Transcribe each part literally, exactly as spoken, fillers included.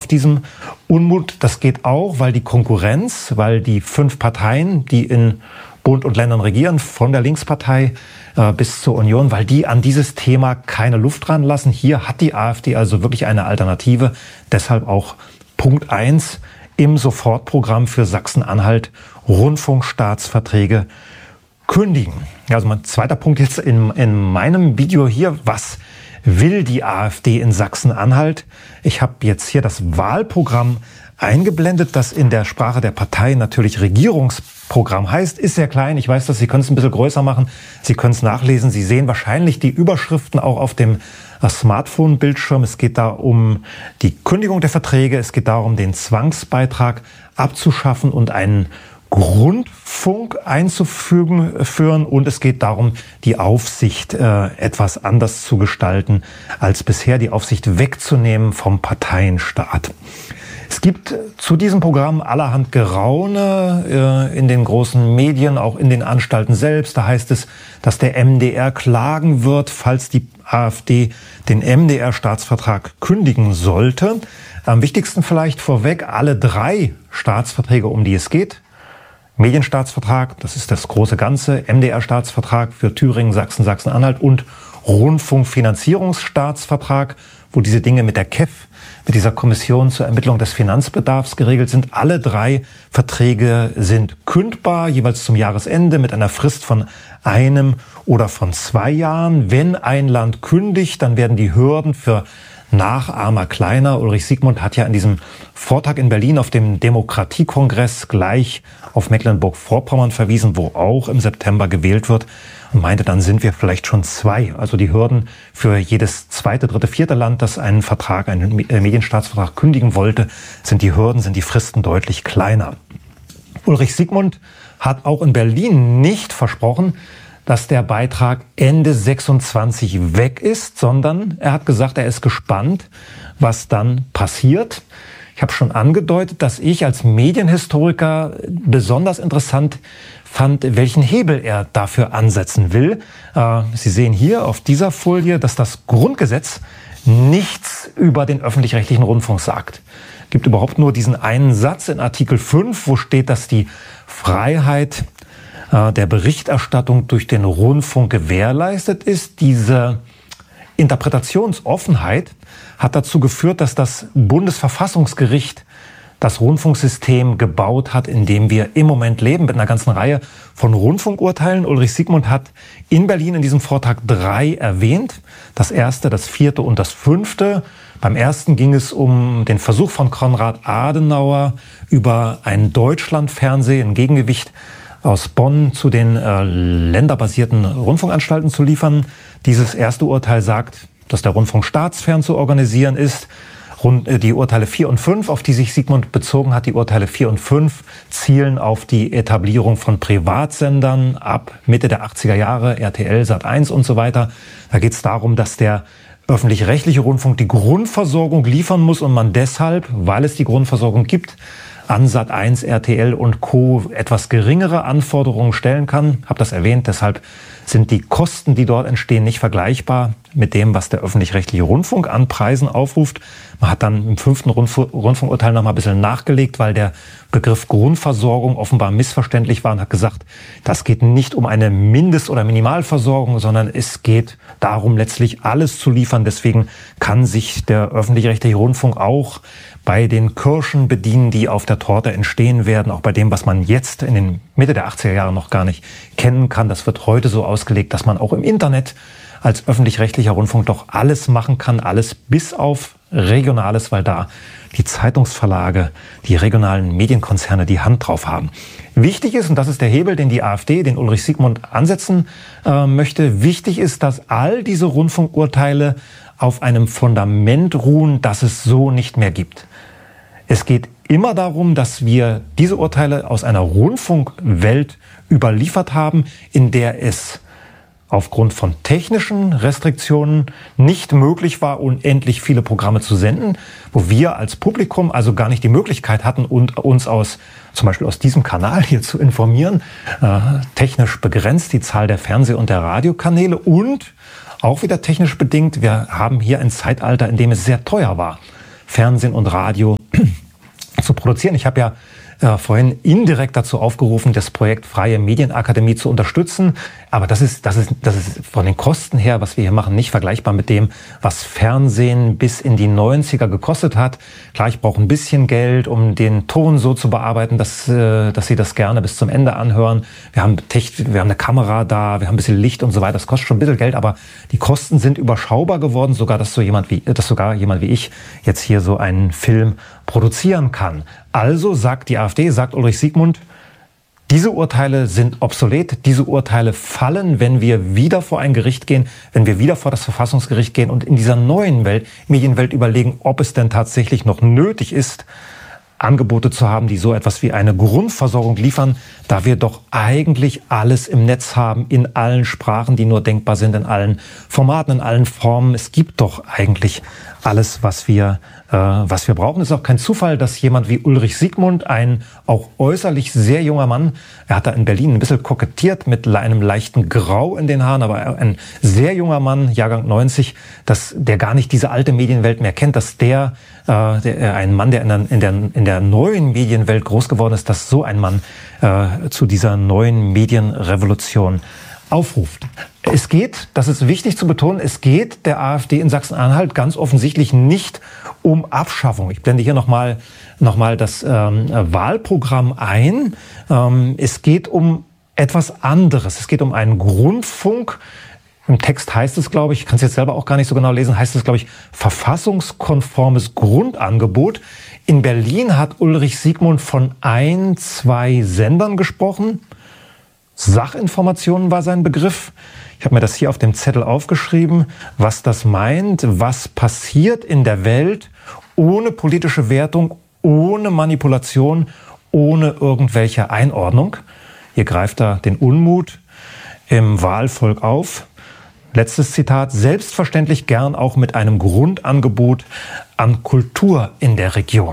diesem Unmut. Das geht auch, weil die Konkurrenz, weil die fünf Parteien, die in Bund und Ländern regieren, von der Linkspartei äh, bis zur Union, weil die an dieses Thema keine Luft dran lassen. Hier hat die AfD also wirklich eine Alternative. Deshalb auch Punkt eins im Sofortprogramm für Sachsen-Anhalt: Rundfunkstaatsverträge kündigen. Also mein zweiter Punkt jetzt in, in meinem Video hier: Was will die AfD in Sachsen-Anhalt? Ich habe jetzt hier das Wahlprogramm eingeblendet, das in der Sprache der Partei natürlich Regierungsprogramm heißt. Ist sehr klein, ich weiß das, Sie können es ein bisschen größer machen, Sie können es nachlesen. Sie sehen wahrscheinlich die Überschriften auch auf dem Smartphone-Bildschirm. Es geht da um die Kündigung der Verträge, es geht darum, den Zwangsbeitrag abzuschaffen und einen Rundfunk einzufügen führen, und es geht darum, die Aufsicht äh, etwas anders zu gestalten als bisher, die Aufsicht wegzunehmen vom Parteienstaat. Es gibt zu diesem Programm allerhand Geraune äh, in den großen Medien, auch in den Anstalten selbst. Da heißt es, dass der M D R klagen wird, falls die AfD den M D R-Staatsvertrag kündigen sollte. Am wichtigsten vielleicht vorweg: Alle drei Staatsverträge, um die es geht: Medienstaatsvertrag, das ist das große Ganze, M D R-Staatsvertrag für Thüringen, Sachsen, Sachsen-Anhalt und Rundfunkfinanzierungsstaatsvertrag, wo diese Dinge mit der K E F, mit dieser Kommission zur Ermittlung des Finanzbedarfs geregelt sind. Alle drei Verträge sind kündbar, jeweils zum Jahresende mit einer Frist von einem oder von zwei Jahren. Wenn ein Land kündigt, dann werden die Hürden für Nachahmer kleiner. Ulrich Siegmund hat ja in diesem Vortrag in Berlin auf dem Demokratiekongress gleich auf Mecklenburg-Vorpommern verwiesen, wo auch im September gewählt wird, und meinte, dann sind wir vielleicht schon zwei. Also die Hürden für jedes zweite, dritte, vierte Land, das einen Vertrag, einen Medienstaatsvertrag kündigen wollte, sind die Hürden, sind die Fristen deutlich kleiner. Ulrich Siegmund hat auch in Berlin nicht versprochen, dass der Beitrag Ende sechsundzwanzig weg ist, sondern er hat gesagt, er ist gespannt, was dann passiert. Ich habe schon angedeutet, dass ich als Medienhistoriker besonders interessant fand, welchen Hebel er dafür ansetzen will. Äh, Sie sehen hier auf dieser Folie, dass das Grundgesetz nichts über den öffentlich-rechtlichen Rundfunk sagt. Es gibt überhaupt nur diesen einen Satz in Artikel fünf, wo steht, dass die Freiheit der Berichterstattung durch den Rundfunk gewährleistet ist. Diese Interpretationsoffenheit hat dazu geführt, dass das Bundesverfassungsgericht das Rundfunksystem gebaut hat, in dem wir im Moment leben, mit einer ganzen Reihe von Rundfunkurteilen. Ulrich Siegmund hat in Berlin in diesem Vortrag drei erwähnt. Das erste, das vierte und das fünfte. Beim ersten ging es um den Versuch von Konrad Adenauer, über ein Deutschlandfernsehen, ein Gegengewicht aus Bonn zu den äh, länderbasierten Rundfunkanstalten zu liefern. Dieses erste Urteil sagt, dass der Rundfunk staatsfern zu organisieren ist. Rund, äh, die Urteile vier und fünf, auf die sich Siegmund bezogen hat, die Urteile vier und fünf zielen auf die Etablierung von Privatsendern ab Mitte der achtziger Jahre, R T L, Sat eins und so weiter. Da geht es darum, dass der öffentlich-rechtliche Rundfunk die Grundversorgung liefern muss und man deshalb, weil es die Grundversorgung gibt, an Sat eins, R T L und Co. etwas geringere Anforderungen stellen kann. Ich habe das erwähnt, deshalb sind die Kosten, die dort entstehen, nicht vergleichbar mit dem, was der öffentlich-rechtliche Rundfunk an Preisen aufruft. Man hat dann im fünften Rundfunk- Rundfunkurteil noch mal ein bisschen nachgelegt, weil der Begriff Grundversorgung offenbar missverständlich war, und hat gesagt, das geht nicht um eine Mindest- oder Minimalversorgung, sondern es geht darum, letztlich alles zu liefern. Deswegen kann sich der öffentlich-rechtliche Rundfunk auch bei den Kirschen bedienen, die auf der Torte entstehen werden, auch bei dem, was man jetzt in den Mitte der achtziger Jahre noch gar nicht kennen kann. Das wird heute so ausgelegt, dass man auch im Internet als öffentlich-rechtlicher Rundfunk doch alles machen kann, alles bis auf Regionales, weil da die Zeitungsverlage, die regionalen Medienkonzerne die Hand drauf haben. Wichtig ist, und das ist der Hebel, den die AfD, den Ulrich Siegmund ansetzen äh, möchte, wichtig ist, dass all diese Rundfunkurteile auf einem Fundament ruhen, das es so nicht mehr gibt. Es geht immer darum, dass wir diese Urteile aus einer Rundfunkwelt überliefert haben, in der es aufgrund von technischen Restriktionen nicht möglich war, unendlich viele Programme zu senden, wo wir als Publikum also gar nicht die Möglichkeit hatten, uns aus zum Beispiel aus diesem Kanal hier zu informieren. Äh, technisch begrenzt die Zahl der Fernseh- und der Radiokanäle, und auch wieder technisch bedingt, wir haben hier ein Zeitalter, in dem es sehr teuer war, Fernsehen und Radio zu produzieren. Ich habe ja äh, vorhin indirekt dazu aufgerufen, das Projekt Freie Medienakademie zu unterstützen. Aber das ist, das ist, das ist von den Kosten her, was wir hier machen, nicht vergleichbar mit dem, was Fernsehen bis in die neunziger gekostet hat. Klar, ich brauche ein bisschen Geld, um den Ton so zu bearbeiten, dass, äh, dass Sie das gerne bis zum Ende anhören. Wir haben, Techn- wir haben eine Kamera da, wir haben ein bisschen Licht und so weiter. Das kostet schon ein bisschen Geld, aber die Kosten sind überschaubar geworden, sogar dass so jemand wie, dass sogar jemand wie ich jetzt hier so einen Film produzieren kann. Also sagt die AfD, sagt Ulrich Siegmund, diese Urteile sind obsolet, diese Urteile fallen, wenn wir wieder vor ein Gericht gehen, wenn wir wieder vor das Verfassungsgericht gehen und in dieser neuen Welt, Medienwelt überlegen, ob es denn tatsächlich noch nötig ist, Angebote zu haben, die so etwas wie eine Grundversorgung liefern, da wir doch eigentlich alles im Netz haben, in allen Sprachen, die nur denkbar sind, in allen Formaten, in allen Formen. Es gibt doch eigentlich alles, was wir, äh, was wir brauchen. Es ist auch kein Zufall, dass jemand wie Ulrich Siegmund, ein auch äußerlich sehr junger Mann, er hat da in Berlin ein bisschen kokettiert mit einem leichten Grau in den Haaren, aber ein sehr junger Mann, Jahrgang neunzig, dass der gar nicht diese alte Medienwelt mehr kennt, dass der, äh, der ein Mann, der in der, in der, in der neuen Medienwelt groß geworden ist, dass so ein Mann äh, zu dieser neuen Medienrevolution aufruft. Es geht, das ist wichtig zu betonen, es geht der AfD in Sachsen-Anhalt ganz offensichtlich nicht um Abschaffung. Ich blende hier nochmal noch mal das ähm, Wahlprogramm ein. Ähm, es geht um etwas anderes. Es geht um einen Grundfunk. Im Text heißt es, glaube ich, ich kann es jetzt selber auch gar nicht so genau lesen, heißt es, glaube ich, verfassungskonformes Grundangebot. In Berlin hat Ulrich Siegmund von ein, zwei Sendern gesprochen. Sachinformationen war sein Begriff. Ich habe mir das hier auf dem Zettel aufgeschrieben, was das meint, was passiert in der Welt ohne politische Wertung, ohne Manipulation, ohne irgendwelche Einordnung. Hier greift er den Unmut im Wahlvolk auf. Letztes Zitat, selbstverständlich gern auch mit einem Grundangebot an Kultur in der Region.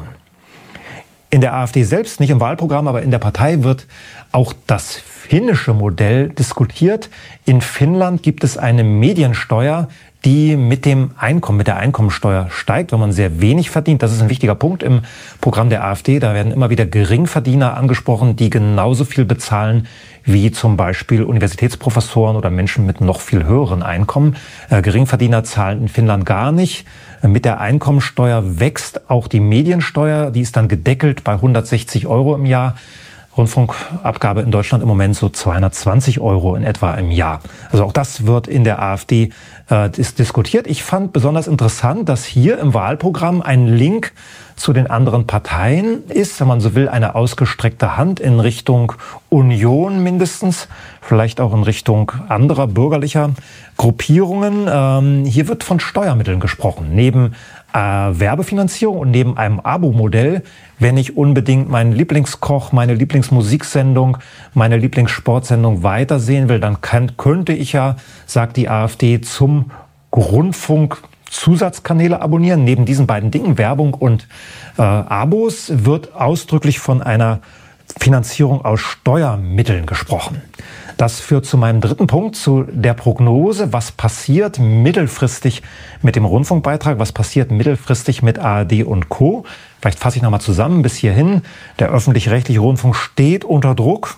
In der AfD selbst, nicht im Wahlprogramm, aber in der Partei wird auch das finnische Modell diskutiert. In Finnland gibt es eine Mediensteuer, die mit dem Einkommen, mit der Einkommensteuer steigt, wenn man sehr wenig verdient. Das ist ein wichtiger Punkt im Programm der AfD. Da werden immer wieder Geringverdiener angesprochen, die genauso viel bezahlen wie zum Beispiel Universitätsprofessoren oder Menschen mit noch viel höheren Einkommen. Äh, Geringverdiener zahlen in Finnland gar nicht. Mit der Einkommensteuer wächst auch die Mediensteuer. Die ist dann gedeckelt bei hundertsechzig Euro im Jahr. Rundfunkabgabe in Deutschland im Moment so zweihundertzwanzig Euro in etwa im Jahr. Also auch das wird in der AfD äh, dis- diskutiert. Ich fand besonders interessant, dass hier im Wahlprogramm ein Link zu den anderen Parteien ist, wenn man so will, eine ausgestreckte Hand in Richtung Union mindestens, vielleicht auch in Richtung anderer bürgerlicher Gruppierungen. Ähm, hier wird von Steuermitteln gesprochen, neben äh, Werbefinanzierung und neben einem Abo-Modell. Wenn ich unbedingt meinen Lieblingskoch, meine Lieblingsmusiksendung, meine Lieblingssportsendung weitersehen will, dann kann, könnte ich ja, sagt die AfD, zum Rundfunk Zusatzkanäle abonnieren. Neben diesen beiden Dingen, Werbung und äh, Abos, wird ausdrücklich von einer Finanzierung aus Steuermitteln gesprochen. Das führt zu meinem dritten Punkt, zu der Prognose, was passiert mittelfristig mit dem Rundfunkbeitrag, was passiert mittelfristig mit A R D und Co. Vielleicht fasse ich nochmal zusammen bis hierhin. Der öffentlich-rechtliche Rundfunk steht unter Druck.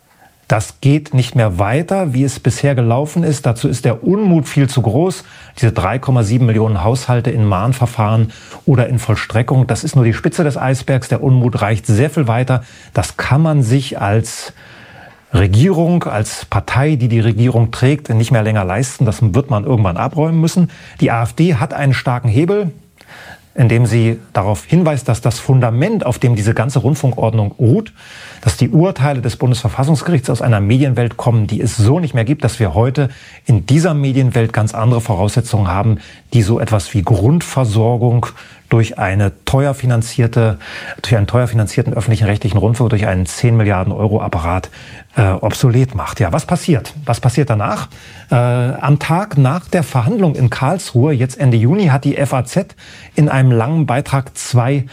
Das geht nicht mehr weiter, wie es bisher gelaufen ist. Dazu ist der Unmut viel zu groß. Diese drei Komma sieben Millionen Haushalte in Mahnverfahren oder in Vollstreckung, das ist nur die Spitze des Eisbergs. Der Unmut reicht sehr viel weiter. Das kann man sich als Regierung, als Partei, die die Regierung trägt, nicht mehr länger leisten. Das wird man irgendwann abräumen müssen. Die AfD hat einen starken Hebel, indem sie darauf hinweist, dass das Fundament, auf dem diese ganze Rundfunkordnung ruht, dass die Urteile des Bundesverfassungsgerichts aus einer Medienwelt kommen, die es so nicht mehr gibt, dass wir heute in dieser Medienwelt ganz andere Voraussetzungen haben, die so etwas wie Grundversorgung durch eine teuer finanzierte, durch einen teuer finanzierten öffentlichen rechtlichen Rundfunk, durch einen zehn Milliarden Euro Apparat äh, obsolet macht. Ja, was passiert? Was passiert danach? Äh, am Tag nach der Verhandlung in Karlsruhe, jetzt Ende Juni, hat die F A Z in einem langen Beitrag zwei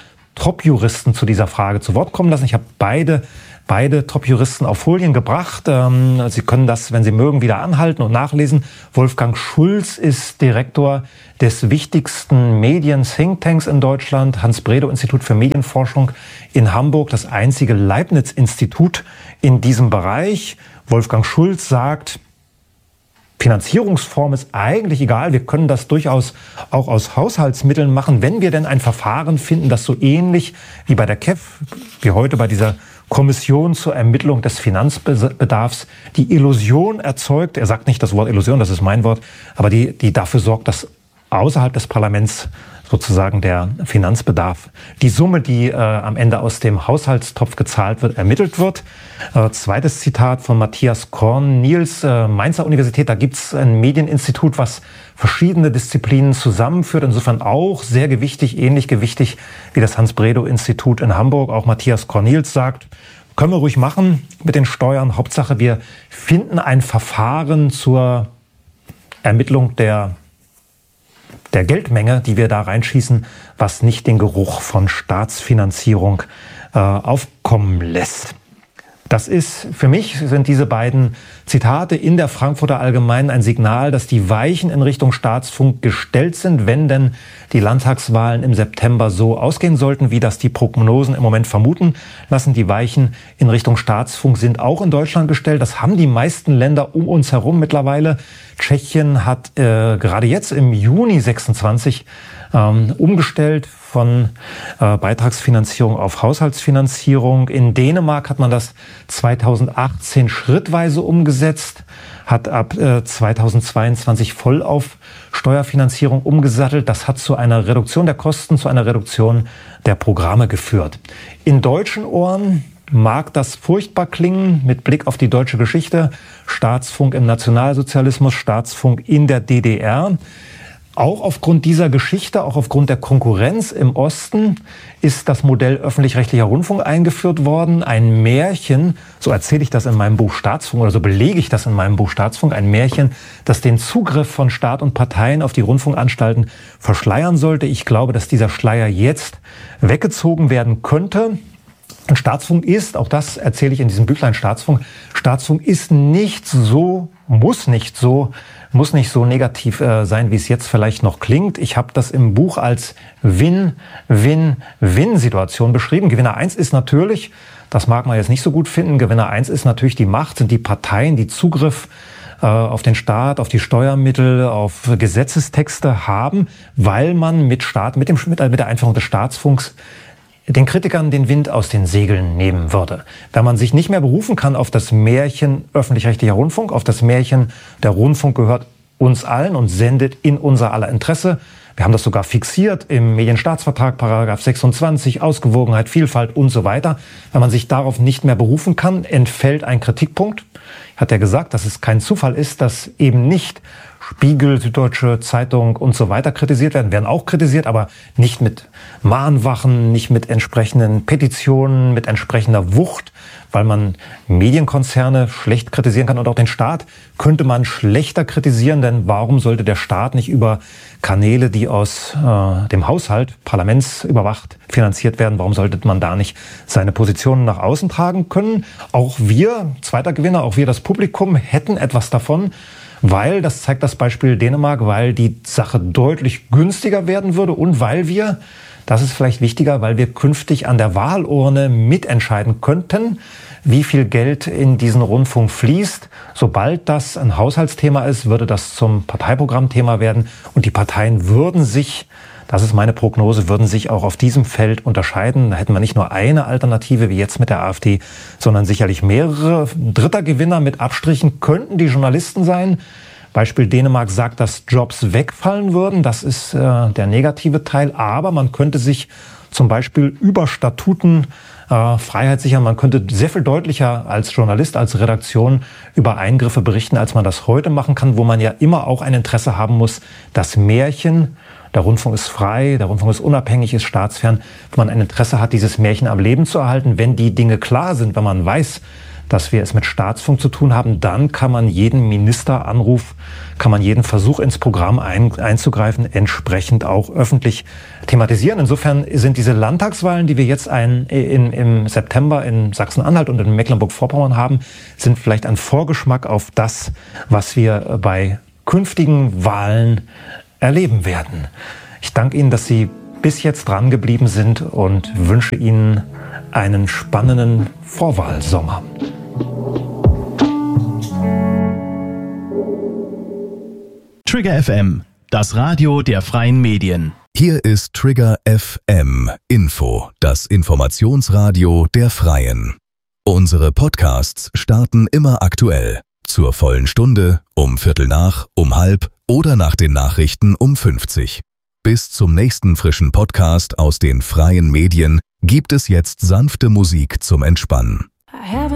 Top-Juristen zu dieser Frage zu Wort kommen lassen. Ich habe beide Beide Top-Juristen auf Folien gebracht. Sie können das, wenn Sie mögen, wieder anhalten und nachlesen. Wolfgang Schulz ist Direktor des wichtigsten Medien-Thinktanks in Deutschland, Hans-Bredow-Institut für Medienforschung in Hamburg, das einzige Leibniz-Institut in diesem Bereich. Wolfgang Schulz sagt, Finanzierungsform ist eigentlich egal. Wir können das durchaus auch aus Haushaltsmitteln machen, wenn wir denn ein Verfahren finden, das so ähnlich wie bei der K E F, wie heute bei dieser Kommission zur Ermittlung des Finanzbedarfs die Illusion erzeugt, er sagt nicht das Wort Illusion, das ist mein Wort, aber die, die dafür sorgt, dass außerhalb des Parlaments sozusagen der Finanzbedarf, die Summe, die äh, am Ende aus dem Haushaltstopf gezahlt wird, ermittelt wird. Äh, zweites Zitat von Matthias Korn-Niels, äh, Mainzer Universität, da gibt's ein Medieninstitut, was verschiedene Disziplinen zusammenführt, insofern auch sehr gewichtig, ähnlich gewichtig wie das Hans-Bredow-Institut in Hamburg. Auch Matthias Korn-Niels sagt, können wir ruhig machen mit den Steuern, Hauptsache wir finden ein Verfahren zur Ermittlung der der Geldmenge, die wir da reinschießen, was nicht den Geruch von Staatsfinanzierung äh, aufkommen lässt. Das ist, für mich sind diese beiden Zitate in der Frankfurter Allgemeinen ein Signal, dass die Weichen in Richtung Staatsfunk gestellt sind, wenn denn die Landtagswahlen im September so ausgehen sollten, wie das die Prognosen im Moment vermuten lassen. Die Weichen in Richtung Staatsfunk sind auch in Deutschland gestellt. Das haben die meisten Länder um uns herum mittlerweile. Tschechien hat äh, gerade jetzt im Juni sechsundzwanzig ähm, umgestellt von äh, Beitragsfinanzierung auf Haushaltsfinanzierung. In Dänemark hat man das zweitausendachtzehn schrittweise umgesetzt, hat ab äh, zweitausendzweiundzwanzig voll auf Steuerfinanzierung umgesattelt. Das hat zu einer Reduktion der Kosten, zu einer Reduktion der Programme geführt. In deutschen Ohren mag das furchtbar klingen mit Blick auf die deutsche Geschichte. Staatsfunk im Nationalsozialismus, Staatsfunk in der D D R. Auch aufgrund dieser Geschichte, auch aufgrund der Konkurrenz im Osten ist das Modell öffentlich-rechtlicher Rundfunk eingeführt worden. Ein Märchen, so erzähle ich das in meinem Buch Staatsfunk oder so belege ich das in meinem Buch Staatsfunk, ein Märchen, das den Zugriff von Staat und Parteien auf die Rundfunkanstalten verschleiern sollte. Ich glaube, dass dieser Schleier jetzt weggezogen werden könnte. Und Staatsfunk ist, auch das erzähle ich in diesem Büchlein Staatsfunk, Staatsfunk ist nicht so, muss nicht so, muss nicht so negativ äh, sein, wie es jetzt vielleicht noch klingt. Ich habe das im Buch als Win-Win-Win-Situation beschrieben. Gewinner eins ist natürlich, das mag man jetzt nicht so gut finden, Gewinner eins ist natürlich die Macht, sind die Parteien, die Zugriff äh, auf den Staat, auf die Steuermittel, auf Gesetzestexte haben, weil man mit Staat, mit dem mit, mit der Einführung des Staatsfunks den Kritikern den Wind aus den Segeln nehmen würde. Wenn man sich nicht mehr berufen kann auf das Märchen öffentlich-rechtlicher Rundfunk, auf das Märchen, der Rundfunk gehört uns allen und sendet in unser aller Interesse. Wir haben das sogar fixiert im Medienstaatsvertrag, Paragraph sechsundzwanzig, Ausgewogenheit, Vielfalt und so weiter. Wenn man sich darauf nicht mehr berufen kann, entfällt ein Kritikpunkt. Hat er gesagt, dass es kein Zufall ist, dass eben nicht Spiegel, Süddeutsche Zeitung und so weiter kritisiert werden, werden auch kritisiert, aber nicht mit Mahnwachen, nicht mit entsprechenden Petitionen, mit entsprechender Wucht, weil man Medienkonzerne schlecht kritisieren kann und auch den Staat könnte man schlechter kritisieren, denn warum sollte der Staat nicht über Kanäle, die aus äh, dem Haushalt, parlamentsüberwacht, finanziert werden, warum sollte man da nicht seine Positionen nach außen tragen können? Auch wir, zweiter Gewinner, auch wir, das Publikum, hätten etwas davon, weil, das zeigt das Beispiel Dänemark, weil die Sache deutlich günstiger werden würde und weil wir, das ist vielleicht wichtiger, weil wir künftig an der Wahlurne mitentscheiden könnten, wie viel Geld in diesen Rundfunk fließt. Sobald das ein Haushaltsthema ist, würde das zum Parteiprogrammthema werden und die Parteien würden sich, das ist meine Prognose, würden sich auch auf diesem Feld unterscheiden. Da hätten wir nicht nur eine Alternative wie jetzt mit der AfD, sondern sicherlich mehrere. Dritter Gewinner mit Abstrichen könnten die Journalisten sein. Beispiel Dänemark sagt, dass Jobs wegfallen würden. Das ist äh, der negative Teil. Aber man könnte sich zum Beispiel über Statuten äh, Freiheit sichern. Man könnte sehr viel deutlicher als Journalist, als Redaktion über Eingriffe berichten, als man das heute machen kann, wo man ja immer auch ein Interesse haben muss, das Märchen, der Rundfunk ist frei, der Rundfunk ist unabhängig, ist staatsfern, wenn man ein Interesse hat, dieses Märchen am Leben zu erhalten, wenn die Dinge klar sind, wenn man weiß, dass wir es mit Staatsfunk zu tun haben, dann kann man jeden Ministeranruf, kann man jeden Versuch ins Programm ein, einzugreifen, entsprechend auch öffentlich thematisieren. Insofern sind diese Landtagswahlen, die wir jetzt ein, in, im September in Sachsen-Anhalt und in Mecklenburg-Vorpommern haben, sind vielleicht ein Vorgeschmack auf das, was wir bei künftigen Wahlen erleben werden. Ich danke Ihnen, dass Sie bis jetzt dran geblieben sind und wünsche Ihnen einen spannenden Vorwahlsommer. Trigger F M, das Radio der freien Medien. Hier ist Trigger F M Info, das Informationsradio der Freien. Unsere Podcasts starten immer aktuell. Zur vollen Stunde, um Viertel nach, um halb oder nach den Nachrichten um fünfzig. Bis zum nächsten frischen Podcast aus den freien Medien gibt es jetzt sanfte Musik zum Entspannen.